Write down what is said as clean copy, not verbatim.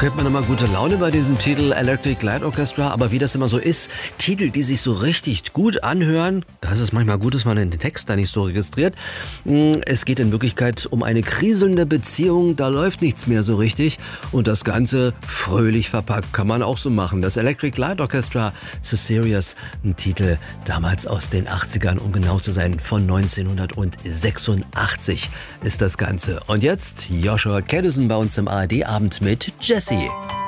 Kriegt man immer gute Laune bei diesem Titel Electric Light Orchestra, aber wie das immer so ist, Titel, die sich so richtig gut anhören, da ist es manchmal gut, dass man den Text da nicht so registriert. Es geht in Wirklichkeit um eine kriselnde Beziehung, da läuft nichts mehr so richtig und das Ganze fröhlich verpackt, kann man auch so machen. Das Electric Light Orchestra, So Serious, ein Titel damals aus den 80ern, um genau zu sein, von 1986 ist das Ganze. Und jetzt Joshua Kadison bei uns im ARD-Abend mit Jessie.